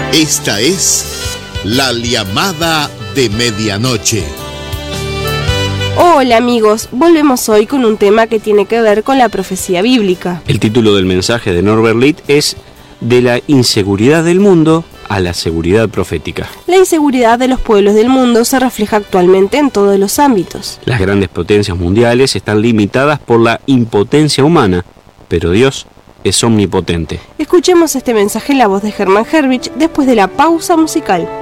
Esta es La Llamada de Medianoche. Hola amigos, volvemos hoy con un tema que tiene que ver con la profecía bíblica. El título del mensaje de Norbert Litt es De la inseguridad del mundo a la seguridad profética. La inseguridad de los pueblos del mundo se refleja actualmente en todos los ámbitos. Las grandes potencias mundiales están limitadas por la impotencia humana, pero Dios es omnipotente. Escuchemos este mensaje en la voz de Hermann Herrich después de la pausa musical.